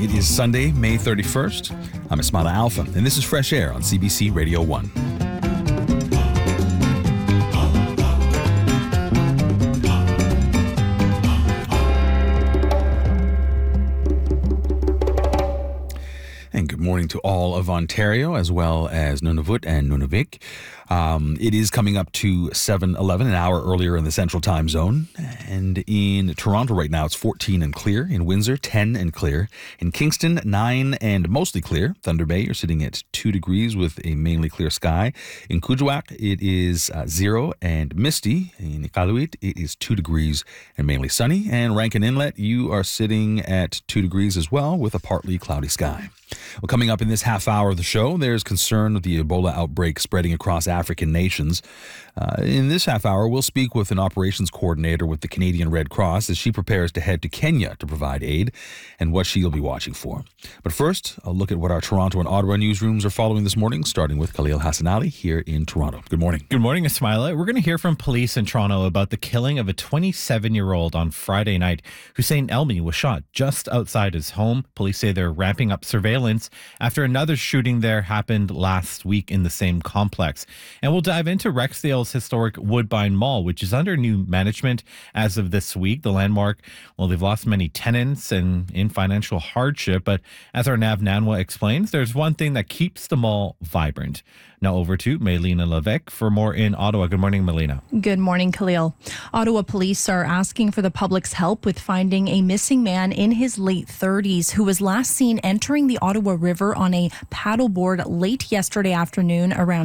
It is Sunday, May 31st. I'm Ismaila Alfa, and this is Fresh Air on CBC Radio 1. And good morning to all of Ontario, as well as Nunavut and Nunavik. It is coming up to 7:11, an hour earlier in the Central Time Zone. And in Toronto right now, it's 14 and clear. In Windsor, 10 and clear. In Kingston, 9 and mostly clear. Thunder Bay, you're sitting at 2 degrees with a mainly clear sky. In Kuujjuaq, it is 0 and misty. In Iqaluit, it is 2 degrees and mainly sunny. And Rankin Inlet, you are sitting at 2 degrees as well with a partly cloudy sky. Well, coming up in this half hour of the show, there's concern of the Ebola outbreak spreading across African nations. In this half hour, we'll speak with an operations coordinator with the Canadian Red Cross as she prepares to head to Kenya to provide aid and what she'll be watching for. But first, a look at what our Toronto and Ottawa newsrooms are following this morning, starting with Khalil Hassanali here in Toronto. Good morning. Good morning, Ismaila. We're going to hear from police in Toronto about the killing of a 27-year-old on Friday night. Hussein Elmi was shot just outside his home. Police say they're ramping up surveillance after another shooting there happened last week in the same complex. And we'll dive into Rexdale's historic Woodbine Mall, which is under new management as of this week. The landmark, well, they've lost many tenants and in financial hardship. But as our Nav Nanwa explains, there's one thing that keeps the mall vibrant. Now over to Melina Levesque for more in Ottawa. Good morning, Melina. Good morning, Khalil. Ottawa police are asking for the public's help with finding a missing man in his late 30s who was last seen entering the Ottawa River on a paddleboard late yesterday afternoon around